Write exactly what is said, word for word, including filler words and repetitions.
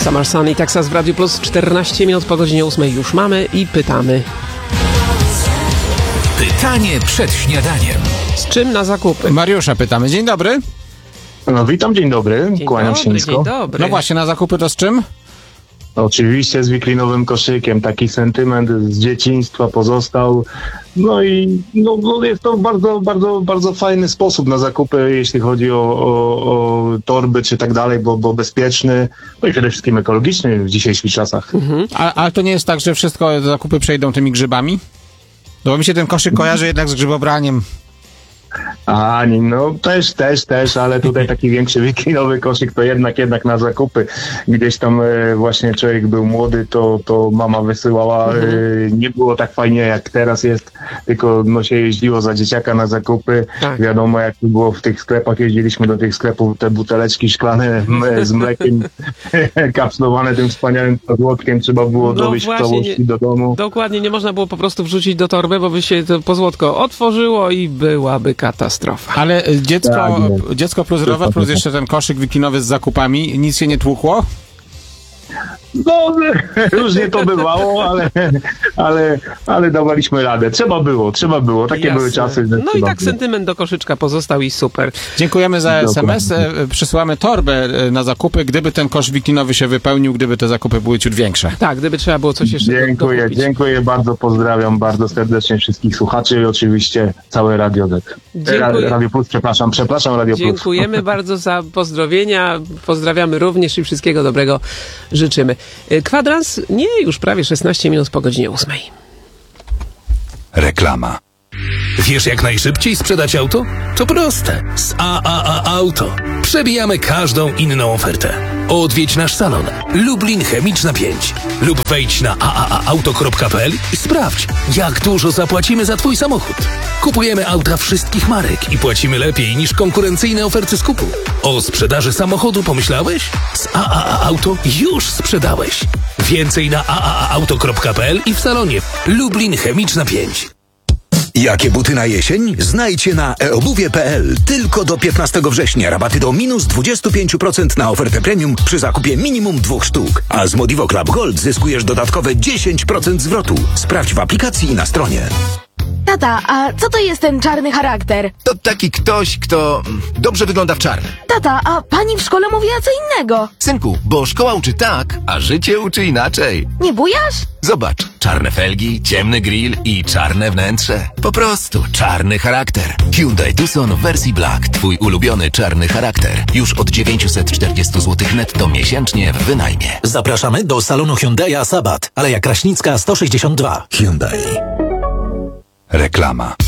Summer Sun i Texas w Radiu Plus. czternaście minut po godzinie ósmej już mamy i pytamy. Pytanie przed śniadaniem. Z czym na zakupy? Mariusza pytamy. Dzień dobry. No witam, dzień dobry, Dzień kłaniam dobry, się nisko. dzień dobry. No właśnie, na zakupy to z czym? Oczywiście z wiklinowym koszykiem, taki sentyment z dzieciństwa pozostał. No i no, no jest to bardzo, bardzo, bardzo fajny sposób na zakupy, jeśli chodzi o, o, o torby czy tak dalej, bo, bo bezpieczny, no i przede wszystkim ekologiczny w dzisiejszych czasach. Mhm. A, ale to nie jest tak, że wszystko zakupy przejdą tymi grzybami? No bo mi się ten koszyk kojarzy jednak z grzybobraniem. A, nie, no też, też, też, ale tutaj taki większy wiklinowy koszyk to jednak, jednak na zakupy. Gdzieś tam e, właśnie człowiek był młody, to, to mama wysyłała, e, nie było tak fajnie jak teraz jest, tylko no się jeździło za dzieciaka na zakupy. Tak. Wiadomo jak to było w tych sklepach, jeździliśmy do tych sklepów, te buteleczki szklane m, z mlekiem kapslowane tym wspaniałym pozłotkiem, trzeba było No dowieźć w właśnie, całości nie- do domu. Dokładnie, nie można było po prostu wrzucić do torby, bo by się to pozłotko otworzyło i byłaby katastrofa. Ale dziecko, Tak, nie. dziecko plus rower, plus jeszcze ten koszyk wiklinowy z zakupami, nic się nie tłukło? No, różnie to bywało, ale, ale, ale dawaliśmy radę. Trzeba było, trzeba było. Takie Jasne. były czasy. Że No i trzeba tak było. sentyment do koszyczka pozostał i super. Dziękujemy za Dokładnie. es em es. E, Przysyłamy torbę e, na zakupy, gdyby ten kosz wiklinowy się wypełnił, gdyby te zakupy były ciut większe. Tak, gdyby trzeba było coś jeszcze do- Dziękuję, dokupić. dziękuję bardzo, pozdrawiam bardzo serdecznie wszystkich słuchaczy i oczywiście całe Radio Z. Dziękuję. Ra- Radio Plus, przepraszam, przepraszam Radio Plus. Dziękujemy bardzo za pozdrowienia. Pozdrawiamy również i wszystkiego dobrego życzymy. Y, Kwadrans, nie, już prawie szesnaście minut po godzinie ósmej. Reklama. Wiesz jak najszybciej sprzedać auto? To proste. Z A A A Auto. Przebijamy każdą inną ofertę. Odwiedź nasz salon Lublin Chemiczna pięć lub wejdź na a a a auto kropka p l i sprawdź, jak dużo zapłacimy za twój samochód. Kupujemy auta wszystkich marek i płacimy lepiej niż konkurencyjne oferty skupu. O sprzedaży samochodu pomyślałeś? Z A A A Auto już sprzedałeś. Więcej na a a a auto kropka p l i w salonie Lublin Chemiczna pięć. Jakie buty na jesień? Znajdźcie na e obuwie kropka p l. Tylko do piętnastego września rabaty do minus dwadzieścia pięć procent na ofertę premium przy zakupie minimum dwóch sztuk. A z Modivo Club Gold zyskujesz dodatkowe dziesięć procent zwrotu. Sprawdź w aplikacji i na stronie. Tata, a co to jest ten czarny charakter? To taki ktoś, kto mm, dobrze wygląda w czarnym. Tata, a pani w szkole mówiła co innego. Synku, bo szkoła uczy tak, a życie uczy inaczej. Nie bujasz? Zobacz, czarne felgi, ciemny grill i czarne wnętrze. Po prostu czarny charakter. Hyundai Tucson w wersji Black. Twój ulubiony czarny charakter. Już od dziewięćset czterdzieści złotych netto miesięcznie w wynajmie. Zapraszamy do salonu Hyundai'a Sabat, Aleja Kraśnicka sto sześćdziesiąt dwa. Hyundai. Reklama.